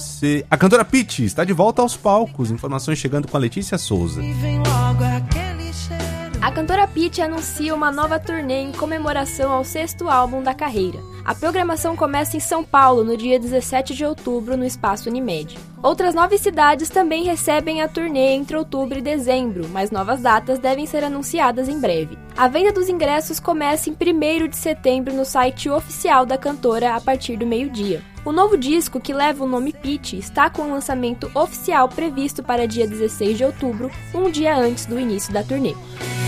você. A cantora Pitty está de volta aos palcos. Informações chegando com a Letícia Souza. A cantora Pitty anuncia uma nova turnê em comemoração ao 6º álbum da carreira. A programação começa em São Paulo no dia 17 de outubro no Espaço Unimed. Outras 9 cidades também recebem a turnê entre outubro e dezembro, mas novas datas devem ser anunciadas em breve. A venda dos ingressos começa em 1º de setembro no site oficial da cantora a partir do meio-dia. O novo disco, que leva o nome Pitty, está com o lançamento oficial previsto para dia 16 de outubro, um dia antes do início da turnê.